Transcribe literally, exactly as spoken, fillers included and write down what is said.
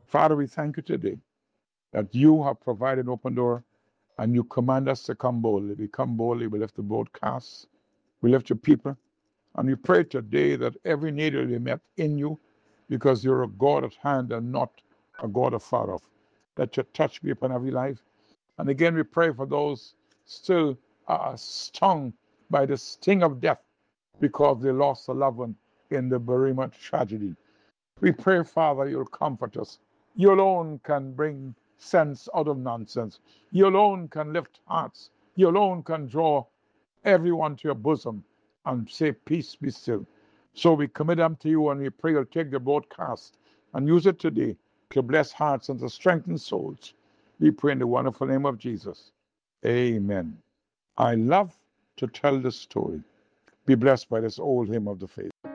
Father, we thank you today that you have provided an open door and you command us to come boldly. We come boldly, we lift the broadcast, we lift your people, and we pray today that every need will be met in you because you're a God at hand and not a God afar off. Let your touch be upon every life. And again, we pray for those still uh, stung by the sting of death because they lost a loved one in the bereavement tragedy. We pray, Father, you'll comfort us. You alone can bring sense out of nonsense. You alone can lift hearts. You alone can draw everyone to your bosom and say, peace be still. So we commit them to you and we pray you'll take the broadcast and use it today to bless hearts and to strengthen souls. We pray in the wonderful name of Jesus. Amen. I love to tell this story. Be blessed by this old hymn of the faith.